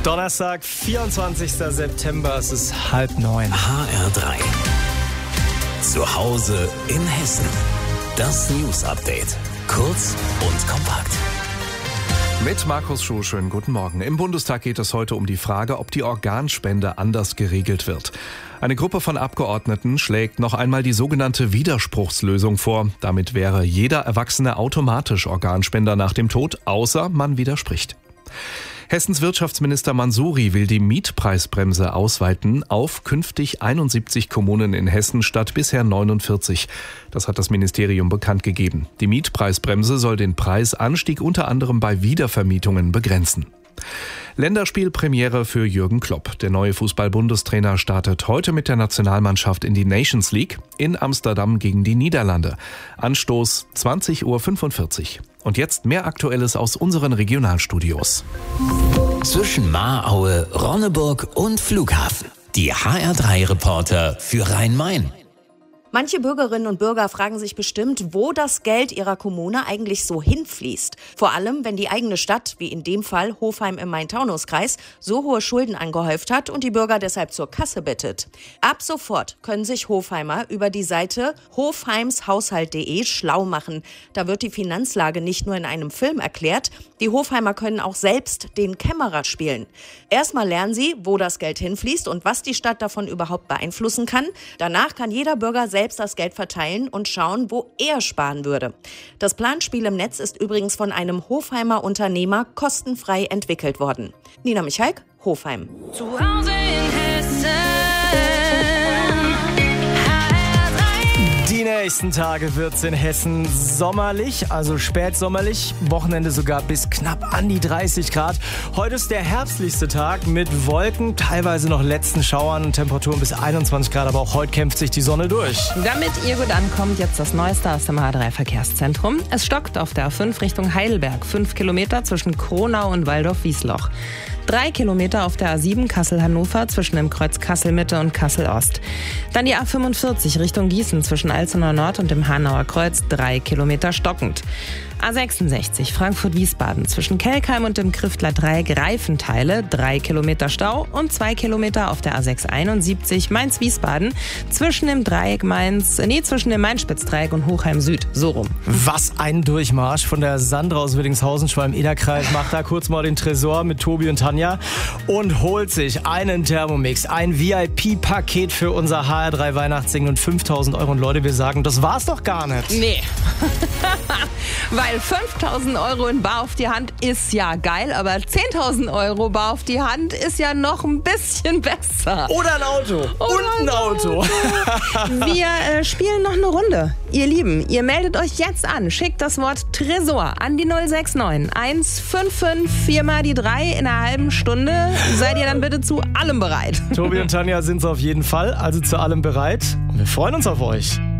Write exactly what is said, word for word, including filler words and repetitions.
Donnerstag, vierundzwanzigster September, es ist halb neun. H R drei. Zu Hause in Hessen. Das News Update. Kurz und kompakt. Mit Markus Schuh, schönen guten Morgen. Im Bundestag geht es heute um die Frage, ob die Organspende anders geregelt wird. Eine Gruppe von Abgeordneten schlägt noch einmal die sogenannte Widerspruchslösung vor. Damit wäre jeder Erwachsene automatisch Organspender nach dem Tod, außer man widerspricht. Hessens Wirtschaftsminister Mansouri will die Mietpreisbremse ausweiten auf künftig einundsiebzig Kommunen in Hessen statt bisher neunundvierzig. Das hat das Ministerium bekannt gegeben. Die Mietpreisbremse soll den Preisanstieg unter anderem bei Wiedervermietungen begrenzen. Länderspielpremiere für Jürgen Klopp. Der neue Fußball-Bundestrainer startet heute mit der Nationalmannschaft in die Nations League in Amsterdam gegen die Niederlande. Anstoß zwanzig Uhr fünfundvierzig. Und jetzt mehr Aktuelles aus unseren Regionalstudios. Zwischen Mahraue, Ronneburg und Flughafen. Die H R drei Reporter für Rhein-Main. Manche Bürgerinnen und Bürger fragen sich bestimmt, wo das Geld ihrer Kommune eigentlich so hinfließt. Vor allem, wenn die eigene Stadt, wie in dem Fall Hofheim im Main-Taunus-Kreis, so hohe Schulden angehäuft hat und die Bürger deshalb zur Kasse bittet. Ab sofort können sich Hofheimer über die Seite hofheimshaushalt punkt de schlau machen. Da wird die Finanzlage nicht nur in einem Film erklärt, die Hofheimer können auch selbst den Kämmerer spielen. Erstmal lernen sie, wo das Geld hinfließt und was die Stadt davon überhaupt beeinflussen kann. Danach kann jeder Bürger selbst selbst das Geld verteilen und schauen, wo er sparen würde. Das Planspiel im Netz ist übrigens von einem Hofheimer Unternehmer kostenfrei entwickelt worden. Nina Michalk, Hofheim. Zu Hause in Hessen. Die nächsten Tage wird es in Hessen sommerlich, also spätsommerlich, Wochenende sogar bis knapp an die dreißig Grad. Heute ist der herbstlichste Tag mit Wolken, teilweise noch letzten Schauern und Temperaturen bis einundzwanzig Grad, aber auch heute kämpft sich die Sonne durch. Damit ihr gut ankommt, jetzt das Neueste aus dem H R drei Verkehrszentrum. Es stockt auf der A fünf Richtung Heidelberg, fünf Kilometer zwischen Kronau und Waldorf-Wiesloch. Drei Kilometer auf der A sieben Kassel-Hannover zwischen dem Kreuz Kassel-Mitte und Kassel-Ost. Dann die A fünfundvierzig Richtung Gießen zwischen Alzenau Nord und dem Hanauer Kreuz, drei Kilometer stockend. A sechsundsechzig Frankfurt-Wiesbaden zwischen Kelkheim und dem Kriftler Dreieck Reifenteile, drei Kilometer Stau und zwei Kilometer auf der A sechshunderteinundsiebzig Mainz-Wiesbaden zwischen dem Dreieck Mainz, nee, zwischen dem Mainspitzdreieck und Hochheim Süd, so rum. Was ein Durchmarsch von der Sandra aus Willingshausen, Schwalm-Eder-Kreis, macht da kurz mal den Tresor mit Tobi und Tanja und holt sich einen Thermomix, ein V I P-Paket für unser H R drei Weihnachtssingen und fünftausend Euro. Und Leute, wir sagen, das war's doch gar nicht. Nee. Weil fünftausend Euro in bar auf die Hand ist ja geil, aber zehntausend Euro bar auf die Hand ist ja noch ein bisschen besser. Oder ein Auto. Oder und ein Auto. Auto. Wir äh, spielen noch eine Runde. Ihr Lieben, ihr meldet euch jetzt an. Schickt das Wort Tresor an die null sechs neun eins fünf fünf vier mal die drei in einer halben Stunde. Seid ihr dann bitte zu allem bereit? Tobi und Tanja sind es auf jeden Fall, also zu allem bereit. Und wir freuen uns auf euch.